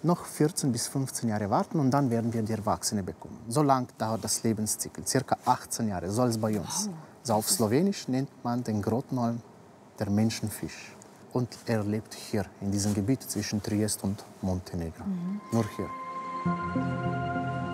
noch 14 bis 15 Jahre warten und dann werden wir die Erwachsene bekommen. So lang dauert das Lebenszyklus, circa 18 Jahre, so ist bei uns. Wow. So auf Slowenisch nennt man den Grotnolm der Menschenfisch. Und er lebt hier, in diesem Gebiet zwischen Triest und Montenegro. Nur hier.